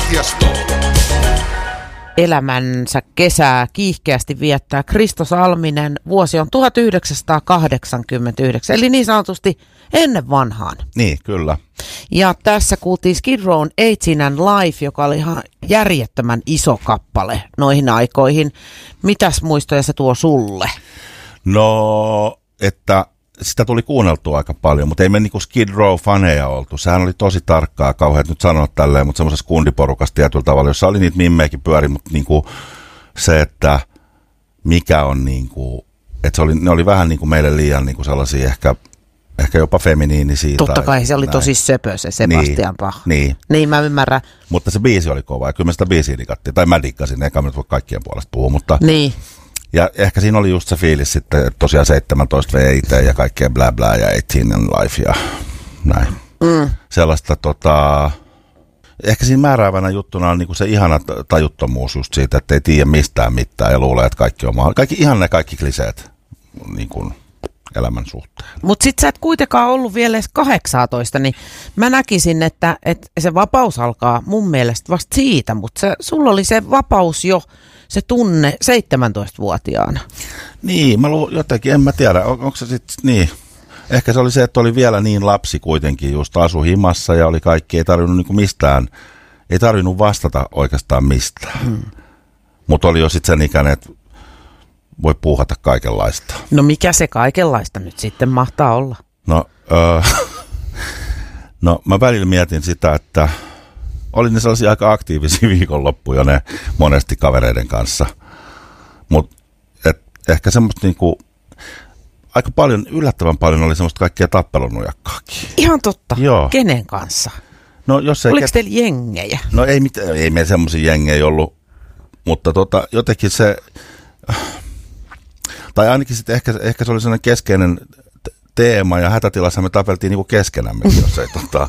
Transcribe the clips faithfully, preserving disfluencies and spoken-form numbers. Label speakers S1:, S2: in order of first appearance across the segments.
S1: Keskiasto.
S2: Elämänsä kesää kiihkeästi viettää Kristo Salminen. Vuosi on tuhatyhdeksänsataakahdeksankymmentäyhdeksän, eli niin sanotusti ennen vanhaan.
S3: Niin, kyllä.
S2: Ja tässä kuultiin Skid Rown eighteen and Life, joka oli ihan järjettömän iso kappale noihin aikoihin. Mitäs muistoja se tuo sulle?
S3: No, että sitä tuli kuunneltua aika paljon, mutta ei me niinku Skid Row-faneja oltu. Sehän oli tosi tarkkaa, kauheat nyt sanoa tälleen, mutta semmoisessa kundiporukassa tietyllä tavalla, jossa oli niitä mimmeikin pyöri, mutta niinku se, että mikä on niinku, että se oli, ne oli vähän niinku meille liian niinku sellaisia ehkä, ehkä jopa feminiinisiä.
S2: Totta kai se oli
S3: näin. Tosi
S2: söpö se Sebastian Bach.
S3: Niin.
S2: Niin mä ymmärrän.
S3: Mutta se biisi oli kova ja kyllä me sitä biisiä dikattiin, tai mä dikkasin, eikä mä nyt voi kaikkien puolesta puhua, mutta...
S2: Niin.
S3: Ja ehkä siinä oli just se fiilis sitten, että tosiaan seitsemäntoista V I T ja kaikkea blä blä ja eighteen and Life ja näin. Mm. Sellaista tota, ehkä siinä määräävänä juttuna on niinku se ihana tajuttomuus just siitä, että ei tiedä mistään mitään ja luulee, että kaikki on mahdollista. Kaikki, ihan ne kaikki kliseet niin kuin elämän suhteen.
S2: Mutta sit sä et kuitenkaan ollut vielä edes kahdeksantoista, niin mä näkisin, että, että se vapaus alkaa mun mielestä vasta siitä, mutta sulla oli se vapaus jo, se tunne seitsemäntoistavuotiaana.
S3: Niin, mä luulen jotenkin, en mä tiedä, on, onko se sitten niin. Ehkä se oli se, että oli vielä niin lapsi kuitenkin, just asu himassa ja oli kaikki, ei tarvinnut niinku mistään, ei tarvinnut vastata oikeastaan mistään. Hmm. Mutta oli jo sitten sen ikäinen, että voi puuhata kaikenlaista.
S2: No mikä se kaikenlaista nyt sitten mahtaa olla?
S3: No, öö, no mä välillä mietin sitä, että oli ne sellaisia aika aktiivisia viikonloppuja ne monesti kavereiden kanssa. Mutta ehkä semmoista niinku, aika paljon, yllättävän paljon oli semmoista kaikkea tappelunujakkaakin.
S2: Ihan totta.
S3: Joo.
S2: Kenen kanssa?
S3: No, jos ei
S2: Oliko
S3: ket...
S2: teillä jengejä?
S3: No ei, mit... ei meillä semmoisia jengejä ollut, mutta tota, jotenkin se, tai ainakin sitten ehkä, ehkä se oli sellainen keskeinen teema ja hätätilassa me tapeltiin niinku keskenämme, jos ei tota...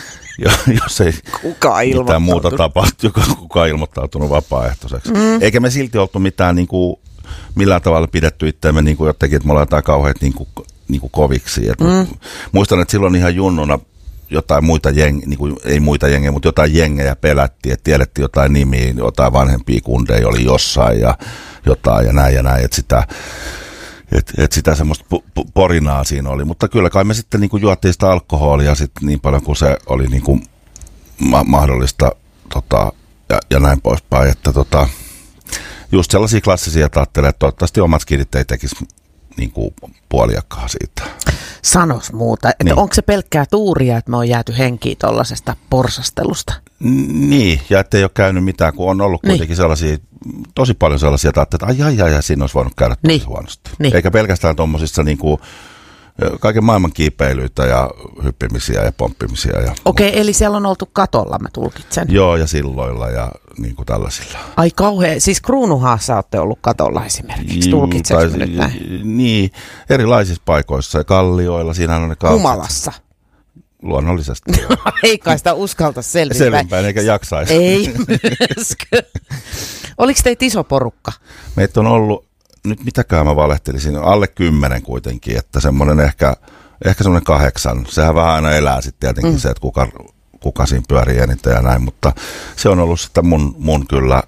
S3: jos ei mitään muuta tapahtu, joka kukaan ilmoittautunut vapaaehtoiseksi. Mm. Eikä me silti oltu mitään niin kuin, millään tavalla pidetty itseämme niin kuin jotenkin, että me ollaan jotain kauheat niin kuin, niin kuin koviksi. Mm. Muistan, että silloin ihan junnuna jotain muita jengejä, niin kuin, ei muita jengejä, mutta jotain jengejä pelättiin, että tiedettiin jotain nimiä, jotain vanhempia kundeja oli jossain ja jotain ja näin ja näin, että sitä... Että et sitä semmoista pu- porinaa siinä oli, mutta kyllä kai me sitten niinku juottiin sitä alkoholia sit niin paljon kuin se oli niinku ma- mahdollista tota, ja, ja näin poispäin, että tota, just sellaisia klassisia, että ajattelee, että toivottavasti omat skidit ei tekisi niinku puoliakaan siitä.
S2: Sanos muuta, että niin. Onko se pelkkää tuuria, että me on jääty henkiin tuollaisesta porsastelusta?
S3: N- niin, ja ettei ole käynyt mitään, kun on ollut kuitenkin niin. sellaisia, tosi paljon sellaisia, että ai ai ai, ai siinä olisi voinut käydä niin. huonosti. Niin. Eikä pelkästään tuommoisissa niinku, kaiken maailman kiipeilyitä ja hyppimisiä ja pomppimisia. Ja
S2: Okei, okay, eli siellä on oltu katolla, mä tulkitsen.
S3: Joo, ja silloilla ja niin kuin tällaisilla. Ai
S2: kauhean, siis Kruunuhaassa olette ollut katolla esimerkiksi, tulkitsenko nyt näin?
S3: Niin, erilaisissa paikoissa ja kallioilla, siinähän on ne kaukset.
S2: Humalassa.
S3: Luonnollisesti.
S2: Ei kai sitä uskalta selvittää.
S3: Selvinpäin eikä jaksaisi.
S2: Ei myöskään. Oliko teitä iso porukka?
S3: Meitä on ollut, nyt mitäkään mä valehtelisin, alle kymmenen kuitenkin, että semmoinen ehkä, ehkä semmoinen kahdeksan. Sehän vähän aina elää sitten tietenkin mm. se, että kuka, kuka siinä pyörii eniten ja näin, mutta se on ollut sitten mun, mun kyllä,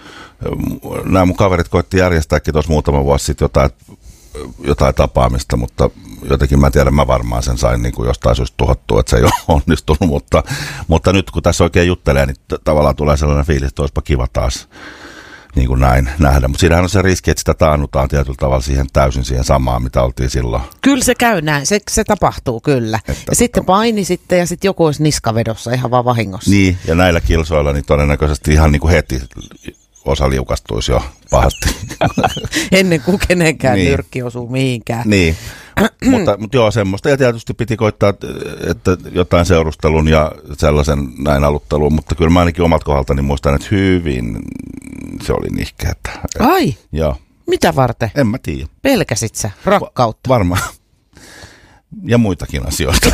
S3: nämä mun kaverit koitti järjestääkin tuossa muutama vuosi sitten jotain, jotain tapaamista, mutta jotenkin mä tiedän, mä varmaan sen sain niin kuin jostain syystä tuhottua, että se ei ole onnistunut, mutta, mutta nyt kun tässä oikein juttelee, niin t- tavallaan tulee sellainen fiilis, että olisipa kiva taas niin kuin näin nähdä. Mutta siinähän on se riski, että sitä taannutaan tietyllä tavalla siihen täysin siihen samaan, mitä oltiin silloin.
S2: Kyllä se käy näin, se, se tapahtuu kyllä. Että ja sitten paini sitten ja sitten joku olisi niskavedossa ihan vaan vahingossa.
S3: Niin, ja näillä kilsoilla niin todennäköisesti ihan niin kuin heti osa liukastuisi jo pahasti.
S2: Ennen kuin kenenkään
S3: niin.
S2: nyrkki osuu mihinkään.
S3: Niin, mutta, mutta joo semmoista. Ja tietysti piti koittaa että jotain seurustelun ja sellaisen näin aluttelun, mutta kyllä mä ainakin omalta kohdaltani muistan, että hyvin se oli nihkeä.
S2: Ai?
S3: Joo.
S2: Mitä varten?
S3: En mä tiedä.
S2: Pelkäsit sä rakkautta?
S3: Va- varmaan. Ja muitakin asioita.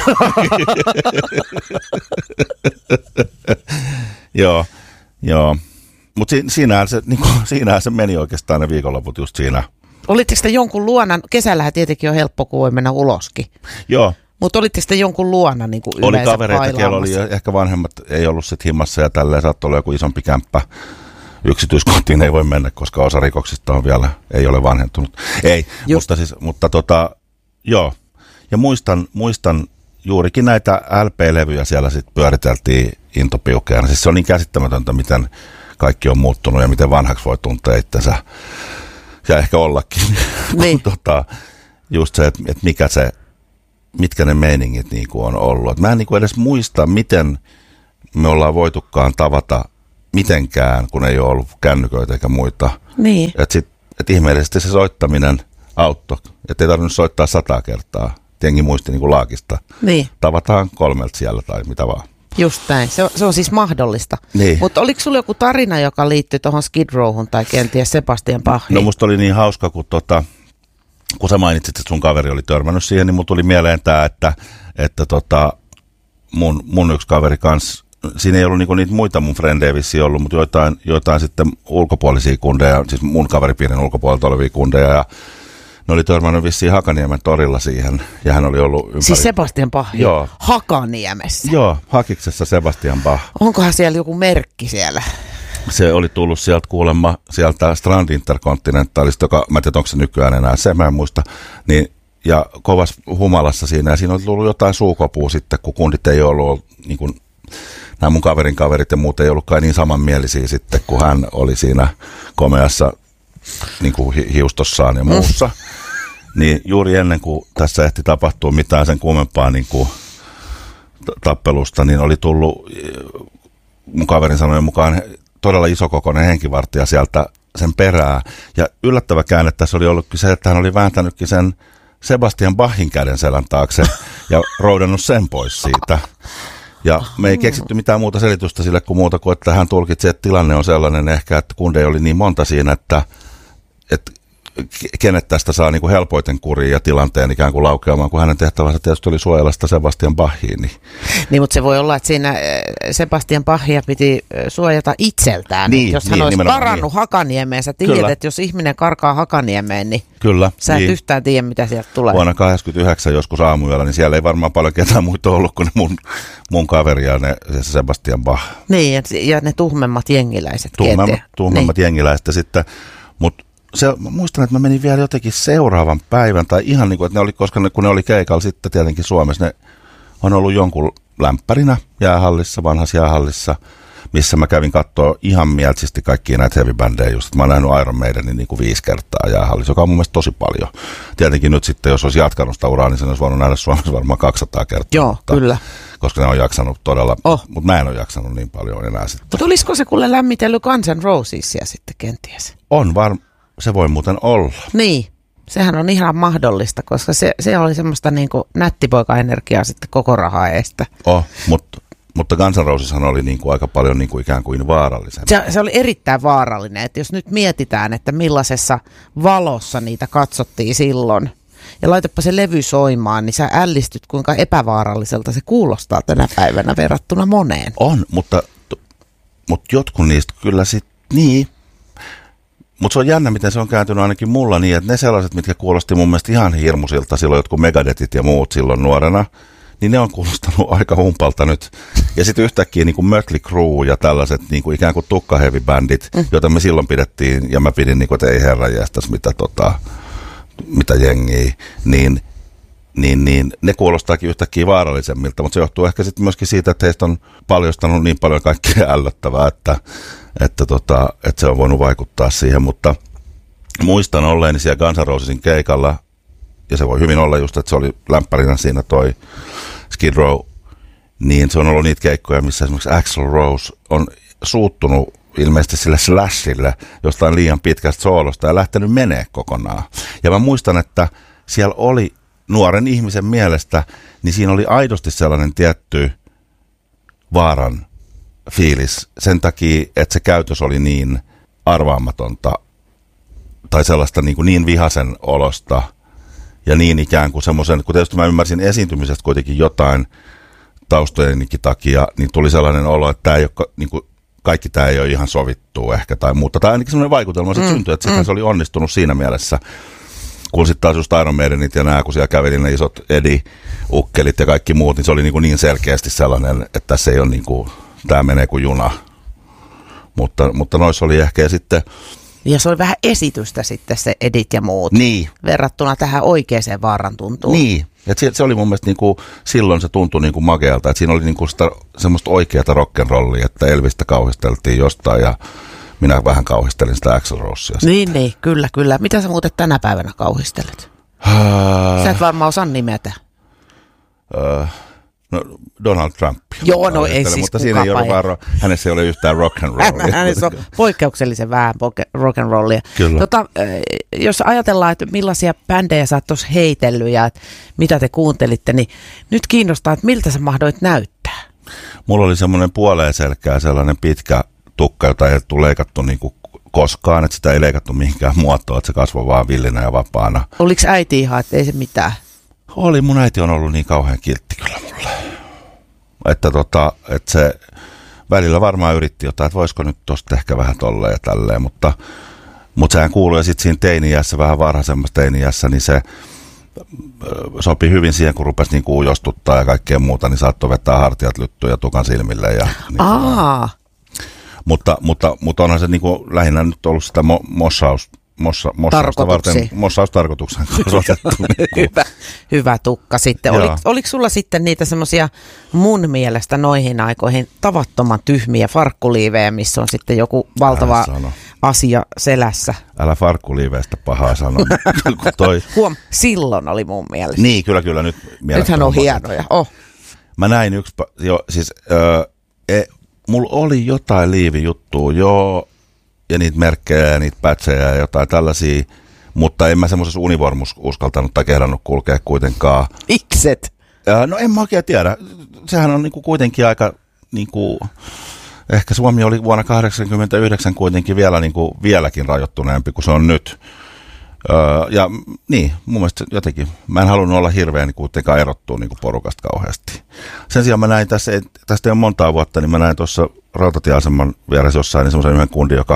S3: Joo, joo. Mutta si- siinähän, se, niinku, siinähän se meni oikeastaan ne viikonloput just siinä.
S2: Olitteko te jonkun luona? Kesällähän tietenkin on helppo, kun voi mennä uloskin.
S3: Joo,
S2: Mutta olitte sitten jonkun luona niin kuin
S3: oli kavereita, kello oli ehkä vanhemmat, ei ollut sitten himmassa ja tälleen, saattoi olla joku isompi kämppä. Yksityiskohtiin ei voi mennä, koska osa rikoksista on vielä, ei ole vanhentunut. Ei, Just. mutta siis, mutta tota, joo. Ja muistan, muistan juurikin näitä L P-levyjä siellä sitten pyöriteltiin intopiukeena. Siis se on niin käsittämätöntä, miten kaikki on muuttunut ja miten vanhaksi voi tuntea itsensä. Ja ehkä ollakin. Niin. tota, just se, että et mikä se, mitkä ne meiningit niinku on ollut. Et mä en niinku edes muista, miten me ollaan voitukaan tavata mitenkään, kun ei ole ollut kännyköitä eikä muita.
S2: Niin.
S3: Että et ihmeellisesti se soittaminen auttoi. Että ei tarvinnut soittaa sata kertaa. Jengi muisti niinku laakista.
S2: Niin.
S3: Tavataan kolmelta siellä tai mitä vaan.
S2: Just näin. Se on, se on siis mahdollista.
S3: Niin.
S2: Mutta oliko sulla joku tarina, joka liittyy tuohon Skid Rowhun tai kenties Sebastian Bachiin?
S3: No musta oli niin hauska, kun, tota, kun sä mainitsit, että sun kaveri oli törmännyt siihen, niin mulla tuli mieleen tämä, että, että tota, mun, mun yksi kaveri kanssa, siinä ei ollut niinku niitä muita mun frendejä vissiin ollut, mutta joitain, joitain sitten ulkopuolisia kundeja, siis mun kaveripiirin ulkopuolelta olevia kundeja, ja ne oli törmännyt vissiin Hakaniemen torilla siihen, ja hän oli ollut ympäri.
S2: Siis Sebastian Bach?
S3: Joo.
S2: Hakaniemessä?
S3: Joo, Hakiksessa Sebastian Bach.
S2: Onkohan siellä joku merkki siellä?
S3: Se oli tullut sieltä kuulemma, sieltä Strand Intercontinentalista, joka, mä en tiedä, onko se nykyään enää, se mä en muista, niin, ja kovas humalassa siinä, ja siinä oli tullut jotain suukopua sitten, kun kundit ei ollut, niin kuin, nämä mun kaverin kaverit ja muut ei ollutkaan niin samanmielisiä sitten, kun hän oli siinä komeassa niin kuin hi- hiustossaan ja muussa. Mm. Niin juuri ennen kuin tässä ehti tapahtua mitään sen kummempaa niin kuin t- tappelusta, niin oli tullut mun kaverin sanojen mukaan todella isokokoinen henkivartija sieltä sen perää. Ja yllättävä käänne tässä oli ollutkin se, että hän oli vääntänytkin sen Sebastian Bachin käden selän taakse ja roudannut sen pois siitä. Ja me ei keksitty mitään muuta selitystä sille kuin muuta kuin, että hän tulkitsi, että tilanne on sellainen ehkä, että kundeja oli niin monta siinä, että, että kenet tästä saa niin kuin helpoiten kuriin ja tilanteen ikään kuin laukeamaan, kun hänen tehtävänsä tietysti oli suojella sitä Sebastian Bachiin. Niin.
S2: niin, mutta se voi olla, että siinä Sebastian Bachia piti suojata itseltään.
S3: Niin,
S2: jos hän
S3: niin,
S2: olisi karannut
S3: niin.
S2: Hakaniemeen, sä tiedät, että jos ihminen karkaa Hakaniemeen, niin
S3: Kyllä,
S2: sä et
S3: niin.
S2: yhtään tiedä, mitä sieltä tulee.
S3: Vuonna kahdeksankymmentäyhdeksän joskus aamuyöllä, niin siellä ei varmaan paljon ketään muita ollut kuin mun, mun kaveri ja ne, se Sebastian Bach.
S2: Niin, ja ne tuhmemmat jengiläiset.
S3: Tuhmemmat, tuhmemmat niin. jengiläiset sitten, mutta se, mä muistan, että mä menin vielä jotenkin seuraavan päivän, tai ihan niin kuin, että ne oli, koska ne, kun ne oli keikalla sitten tietenkin Suomessa, ne on ollut jonkun lämpärinä jäähallissa, vanhassa jäähallissa, missä mä kävin katsoa ihan mielisesti kaikkia näitä heavy-bändejä just. Mä oon nähnyt Iron Maidenin niin kuin viisi kertaa jäähallissa, joka on mun mielestä tosi paljon. Tietenkin nyt sitten, jos olisi jatkanut sitä uraa, niin sen olisi voinut nähdä Suomessa varmaan kaksisataa kertaa.
S2: Joo,
S3: mutta,
S2: kyllä.
S3: Koska ne on jaksanut todella,
S2: oh.
S3: mutta mä en ole jaksanut niin paljon enää sitten.
S2: Mutta olisiko se kuule lämmitellyt Guns N' Rosesia sitten kenties?
S3: On varmaan. Se voi muuten olla.
S2: Niin, sehän on ihan mahdollista, koska se, se oli semmoista niin kuin nättipoika-energiaa sitten koko rahaa eestä.
S3: Oh, mutta, mutta Guns N' Roseshan oli niin kuin aika paljon niin kuin ikään kuin vaarallisempi.
S2: Se, se oli erittäin vaarallinen, että jos nyt mietitään, että millaisessa valossa niitä katsottiin silloin, ja laitapa se levy soimaan, niin sä ällistyt, kuinka epävaaralliselta se kuulostaa tänä päivänä verrattuna moneen.
S3: On, mutta, mutta jotkut niistä kyllä sitten, niin. Mutta se on jännä, miten se on kääntynyt ainakin mulla niin, että ne sellaiset, mitkä kuulosti mun mielestä ihan hirmuisilta silloin, jotkut Megadethit ja muut silloin nuorena, niin ne on kuulostanut aika humpalta nyt. Ja sitten yhtäkkiä niin kuin Mötley Crüe ja tällaiset niin kuin ikään kuin tukkaheavy-bändit, mm. joita me silloin pidettiin, ja mä pidin, niin kuin, että ei herranjestas, mitä, tota, mitä jengiä, niin, niin, niin ne kuulostaakin yhtäkkiä vaarallisemmilta, mutta se johtuu ehkä sitten myöskin siitä, että heistä on paljostanut niin paljon kaikkea ällöttävää, että Että, tota, että se on voinut vaikuttaa siihen, mutta muistan olleeni siellä Guns N' Rosesin keikalla, ja se voi hyvin olla just, että se oli lämpärinä siinä toi Skid Row, niin se on ollut niitä keikkoja, missä esimerkiksi Axl Rose on suuttunut ilmeisesti sille Slashille jostain liian pitkästä soolosta ja lähtenyt menee kokonaan. Ja mä muistan, että siellä oli nuoren ihmisen mielestä, niin siinä oli aidosti sellainen tietty vaaran fiilis sen takia, että se käytös oli niin arvaamatonta tai sellaista niin, kuin niin vihaisen olosta ja niin ikään kuin semmoisen, kun tietysti mä ymmärsin esiintymisestä kuitenkin jotain taustojenkin takia, niin tuli sellainen olo, että tämä ei ole, niin kuin, kaikki tämä ei ole ihan sovittua ehkä tai muuta. Tai ainakin semmoinen vaikutelma mm, syntyi, että mm. se oli onnistunut siinä mielessä. kun sitten taas just Iron Maidenit ja nämä, kun siellä käveli ne isot Eddie-ukkelit ja kaikki muut, niin se oli niin, kuin niin selkeästi sellainen, että tässä ei ole niin kuin, tämä menee kuin juna. Mutta, mutta noissa oli ehkä ja sitten...
S2: Ja se oli vähän esitystä sitten se Edit ja muut.
S3: Niin.
S2: Verrattuna tähän oikeaan vaaran tuntuun.
S3: Niin. Et se, se oli mun mielestä niinku, silloin se tuntui niinku makealta, että siinä oli niinku sitä, semmoista oikeata rock'n'rollia, että Elvistä kauhisteltiin jostain ja minä vähän kauhistelin sitä Axl Rosea.
S2: Niin, niin, kyllä, kyllä. Mitä sä muuten tänä päivänä kauhistelet? Sä et varmaan osaa nimetä.
S3: Uh, no, Donald Trump.
S2: Joo, no ei siis
S3: mutta siinä ei ole vaan, hänessä ei ole yhtään rock'n'rollia.
S2: Hänessä on poikkeuksellisen vähän rock'n'rollia.
S3: Kyllä.
S2: Tota, jos ajatellaan, että millaisia bändejä sä oot tuossa heitellyt ja mitä te kuuntelitte, niin nyt kiinnostaa, että miltä sä mahdoit näyttää?
S3: Mulla oli semmoinen puoleen selkää sellainen pitkä tukka, jota ei tule leikattu niin kuin koskaan, että sitä ei leikattu mihinkään muotoon, että se kasvoi vaan villinä ja vapaana.
S2: Oliko äiti ihan, että ei se mitään?
S3: Oli, mun äiti on ollut niin kauhean kiltti kyllä mulle. Että, tota, että se välillä varmaan yritti jotain, että voisiko nyt tosta ehkä vähän tolleen ja tälleen, mutta, mutta sehän kuului ja sitten siinä teini-iässä, vähän varhaisemmassa teini-iässä, niin se sopi hyvin siihen, kun rupesi niin ujostuttaa ja kaikkea muuta, niin saattoi vetää hartiat lyttyä ja tukan silmille. Ja, niin
S2: Aa.
S3: Mutta, mutta, mutta onhan se niin kuin lähinnä nyt ollut sitä mo- mossaus, mossa, mossausta varten, mossaustarkoituksen kasvatettu. Niin
S2: hyvä, hyvä tukka sitten. Oliko, oliko sulla sitten niitä semmoisia mun mielestä noihin aikoihin tavattoman tyhmiä farkkuliivejä, missä on sitten joku valtava asia selässä?
S3: Älä farkkuliiveistä pahaa sanoa. toi...
S2: Huom, silloin oli mun mielestä.
S3: Niin, kyllä, kyllä. Nyt
S2: Nythän on hienoja. Oh.
S3: Mä näin yksi, jo, siis äh, e, mulla oli jotain liivijuttua, joo, ja niitä merkkejä ja niitä pätsejä ja jotain tällaisia, mutta en mä semmoisessa univormus uskaltanut tai kehdannut kulkea kuitenkaan.
S2: Mikset?
S3: Ja, no en mä oikein tiedä. Sehän on niinku kuitenkin aika, niinku, ehkä Suomi oli vuonna kahdeksankymmentäyhdeksän kuitenkin vielä niinku, vieläkin rajoittuneempi kuin se on nyt. Öö, ja niin, mun mielestä jotenkin, mä en halunnut olla hirveän niin kuitenkaan erottua niin porukasta kauheasti. Sen sijaan mä näin tässä, tästä ei ole montaa vuotta, niin mä näin tuossa rautatieaseman vieressä jossain niin semmoisen yhden kundin, joka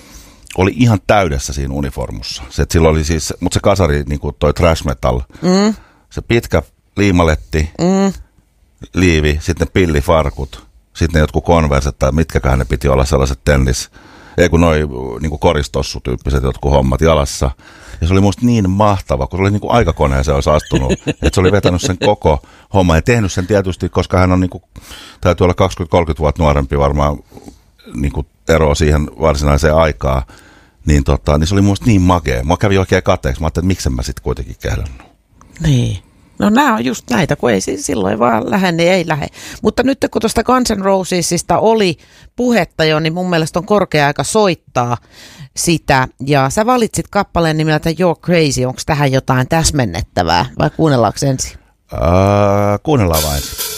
S3: oli ihan täydessä siinä uniformussa. Se, että sillä oli siis, mutta se kasari, niin kuin toi thrash metal, mm. se pitkä liimaletti, mm. liivi, sitten pillifarkut, sitten ne jotkut konverset tai mitkäkään ne piti olla sellaiset tennis, ei kun noi niin koristossu-tyyppiset jotkut hommat jalassa. Ja se oli musta niin mahtava, kun se oli niin kuin aikakoneeseen olisi astunut, että se oli vetänyt sen koko homma ja tehnyt sen tietysti, koska hän on niin kuin, täytyy olla kaksikymmentä kolmekymmentä vuotta nuorempi varmaan niin kuin eroa siihen varsinaiseen aikaan, niin, tota, niin se oli musta niin makea. Mua kävi oikein kateeksi, mä ajattelin, että miksen mä sitten kuitenkin kehdannut.
S2: Niin. No nämä on just näitä, kun ei silloin vaan lähde, niin ei lähde. Mutta nyt kun tuosta Guns N' Rosesista oli puhetta jo, niin mun mielestä on korkea aika soittaa sitä. Ja sä valitsit kappaleen nimeltä You're Crazy. Onko tähän jotain täsmennettävää vai kuunnellaanko ensin?
S3: Äh, kuunnellaan vain ensin.